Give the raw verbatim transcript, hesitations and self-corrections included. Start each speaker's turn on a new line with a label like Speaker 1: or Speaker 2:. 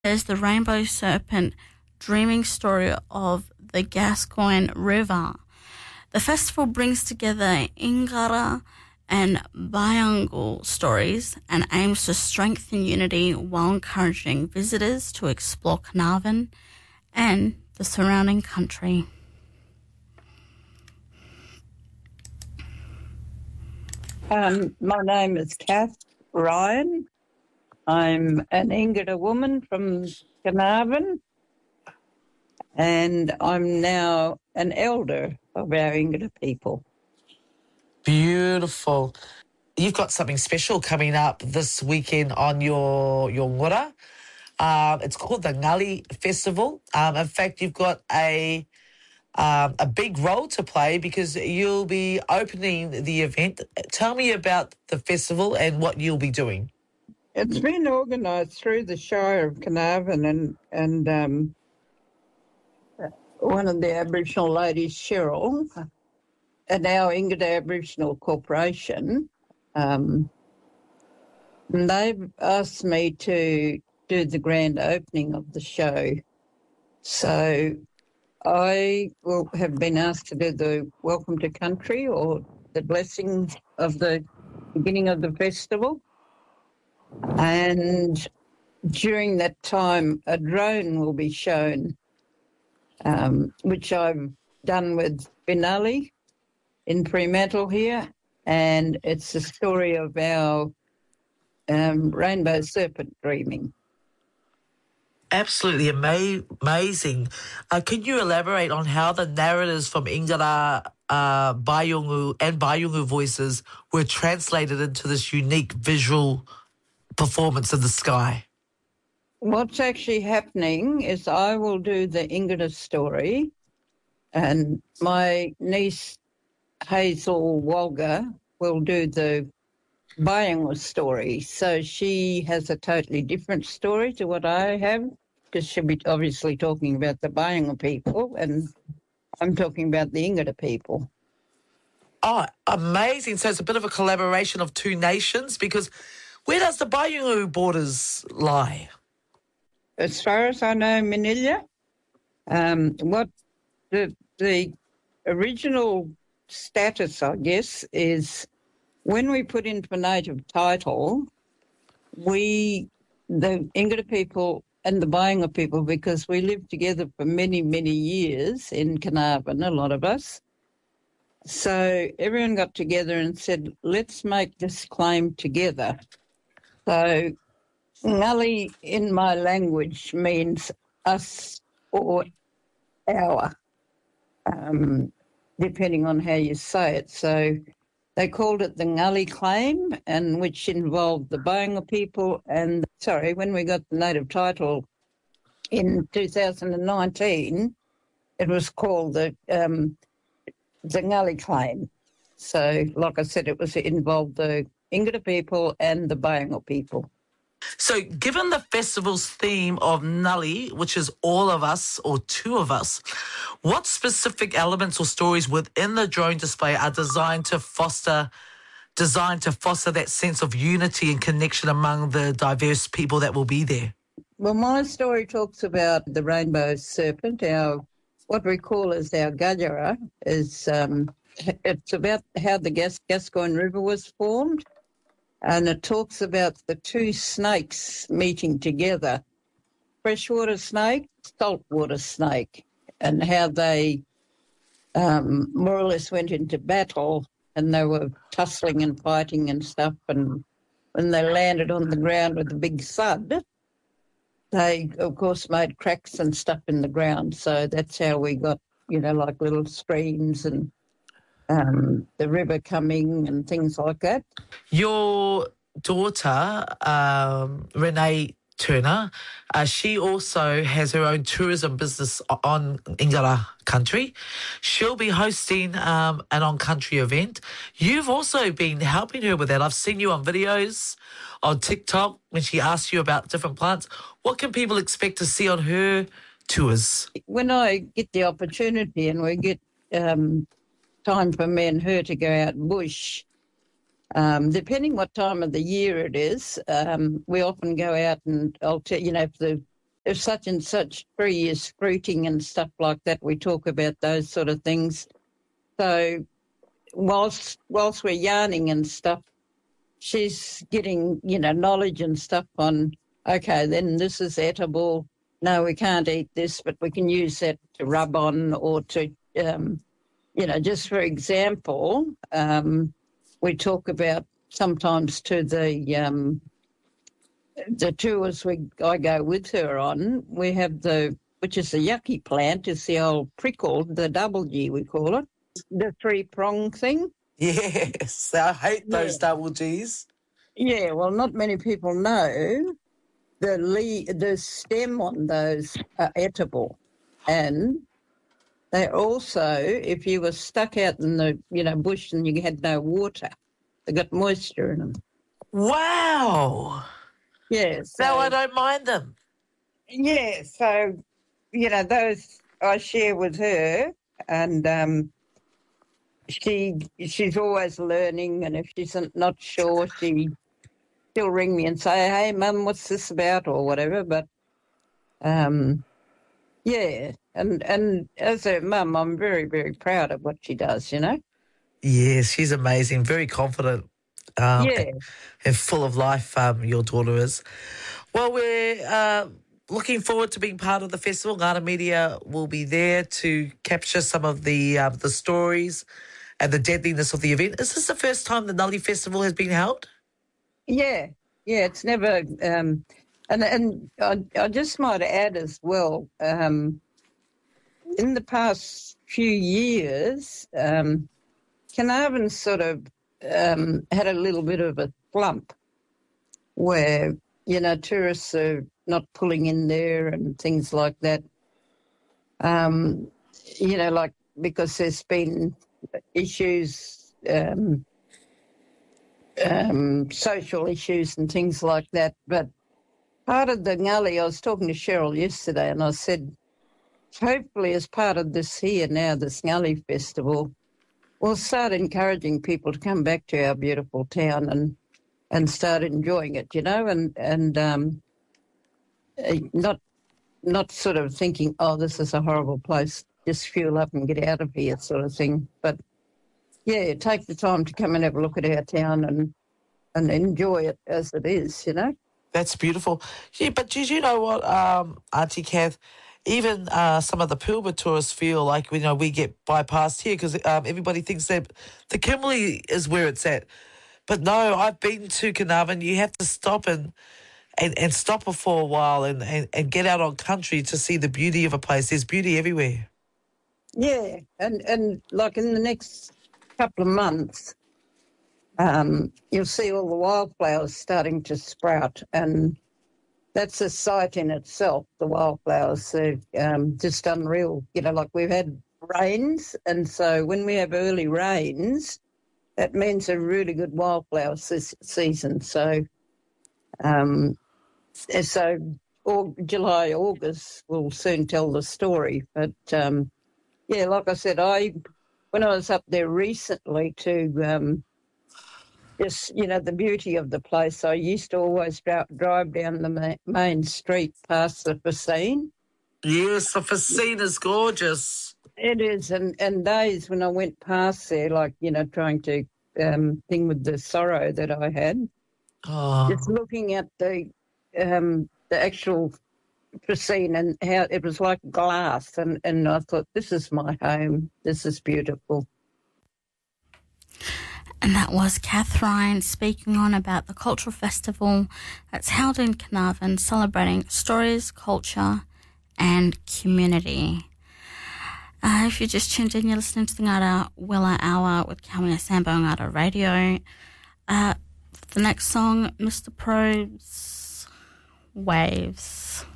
Speaker 1: is the Rainbow Serpent dreaming story of the Gascoyne River. The festival brings together Ingara and Bayangul stories and aims to strengthen unity while encouraging visitors to explore Carnarvon and the surrounding country.
Speaker 2: Um, my name is Kath Ryan. I'm an Ingara woman from Carnarvon, and I'm now an elder of our Ingara people.
Speaker 3: Beautiful. You've got something special coming up this weekend on your your ngora. Um, it's called the Ngali Festival. Um, in fact, you've got a um, a big role to play because you'll be opening the event. Tell me about the festival and what you'll be doing.
Speaker 2: It's been organised through the Shire of Carnarvon and, and um, one of the Aboriginal ladies, Cheryl, and our Ingara Aboriginal Corporation. Um, and they've asked me to do the grand opening of the show. So I will have been asked to do the Welcome to Country or the blessing of the beginning of the festival. And during that time, a drone will be shown, um, which I've done with Binali in Fremantle here. And it's the story of our um, rainbow serpent dreaming.
Speaker 3: Absolutely ama- amazing. Uh, can you elaborate on how the narratives from Ingara, uh, Bayungu and Bayungu voices were translated into this unique visual performance in the sky?
Speaker 2: What's actually happening is I will do the Ingara story, and my niece Hazel Walga will do the Bayungu story. So she has a totally different story to what I have, because she'll be obviously talking about the Bayungu people, and I'm talking about the Ingara people.
Speaker 3: Oh, amazing. So it's a bit of a collaboration of two nations, because where does the Bayungu borders lie?
Speaker 2: As far as I know, Manila, um, what the, the original status, I guess, is when we put in for native title, we, the Ingara people and the Bayungu people, because we lived together for many, many years in Carnarvon, a lot of us. So everyone got together and said, let's make this claim together. So Ngali in my language means us or our, um, depending on how you say it. So they called it the Ngali claim, and which involved the Bayungu people. And sorry, when we got the native title in two thousand nineteen, it was called the um, the Ngali claim. So, like I said, it was it involved the Ingara people and the Bayungu people.
Speaker 3: So given the festival's theme of Ngali, which is all of us or two of us, what specific elements or stories within the drone display are designed to foster designed to foster that sense of unity and connection among the diverse people that will be there?
Speaker 2: Well, my story talks about the rainbow serpent. Our what we call as our Gajara is um, it's about how the Gas- Gascoyne River was formed. And it talks about the two snakes meeting together, freshwater snake, saltwater snake, and how they um, more or less went into battle, and they were tussling and fighting and stuff. And when they landed on the ground with a big thud, they, of course, made cracks and stuff in the ground. So that's how we got, you know, like little streams and Um, the river coming and things like that.
Speaker 3: Your daughter, um, Renee Turner, uh, she also has her own tourism business on Ingara country. She'll be hosting um, an on-country event. You've also been helping her with that. I've seen you on videos on TikTok when she asks you about different plants. What can people expect to see on her tours?
Speaker 2: When I get the opportunity and we get um, time for me and her to go out bush, um, depending what time of the year it is, um, we often go out and I'll tell you know if the if such and such tree is fruiting and stuff like that, we talk about those sort of things. So whilst whilst we're yarning and stuff, she's getting, you know, knowledge and stuff on, okay, then this is edible. No, we can't eat this, but we can use that to rub on or to, um, you know, just for example, um, we talk about sometimes to the um, the tours we I go with her on, we have the, which is the yucky plant, is the old prickle, the double G we call it, the three-prong thing.
Speaker 3: Yes, I hate those
Speaker 2: Yeah.
Speaker 3: double Gs.
Speaker 2: Yeah, well, not many people know the le- the stem on those are edible, and they also, if you were stuck out in the, you know, bush and you had no water, they got moisture in them.
Speaker 3: Wow.
Speaker 2: Yeah, so,
Speaker 3: Now I don't mind them.
Speaker 2: yeah, so, you know, those I share with her, and um, she she's always learning, and if she's not sure, she she'll ring me and say, hey, Mum, what's this about, or whatever. But, um, yeah, and, and as her mum, I'm very, very proud of what she does, you know.
Speaker 3: Yes, she's amazing, very confident um,
Speaker 2: Yeah.
Speaker 3: and, and full of life, um, your daughter is. Well, we're uh, looking forward to being part of the festival. Ngana Media will be there to capture some of the uh, the stories and the deadliness of the event. Is this the first time the Nully Festival has been held?
Speaker 2: Yeah, yeah, it's never, um, and and I, I just might add as well, um, in the past few years, um, Carnarvon's sort of um, had a little bit of a slump where, you know, tourists are not pulling in there and things like that. Um, you know, like because there's been issues, um, um, social issues and things like that. But part of the Nully, I was talking to Cheryl yesterday and I said, hopefully as part of this here now, this Nully Festival, we'll start encouraging people to come back to our beautiful town and, and start enjoying it, you know, and, and um, not not sort of thinking, oh, this is a horrible place, just fuel up and get out of here sort of thing. But, yeah, take the time to come and have a look at our town and, and enjoy it as it is, you know.
Speaker 3: That's beautiful. Yeah, but did you know what, um, Auntie Kath? Even uh, some of the Pilbara tourists feel like, you know, we get bypassed here because um, everybody thinks that the Kimberley is where it's at. But no, I've been to Carnarvon. You have to stop and and, and stop it for a while and, and, and get out on country to see the beauty of a place. There's beauty everywhere.
Speaker 2: Yeah, and, and like in the next couple of months, um, you'll see all the wildflowers starting to sprout, and that's a sight in itself, the wildflowers. They're um, just unreal. You know, like we've had rains, and so when we have early rains, that means a really good wildflower se- season. So, um, so or July, August will soon tell the story. But, um, yeah, like I said, I when I was up there recently to um, just, you know, the beauty of the place, I used to always dri- drive down the ma- main street past the Fascine.
Speaker 3: Yes, the Fascine is gorgeous.
Speaker 2: It is, and, and days when I went past there, like, you know, trying to um, thing with the sorrow that I had,
Speaker 3: Oh.
Speaker 2: just looking at the um, the actual Fascine and how it was like glass, and, and I thought, this is my home, this is beautiful.
Speaker 1: And that was Kath Ryan speaking on about the cultural festival that's held in Carnarvon, celebrating stories, culture and community. Uh, if you just tuned in, you're listening to the Ngara Willa Hour with Kaumia Sambo Ngara Radio. Uh, the next song, Mister Probes, Waves.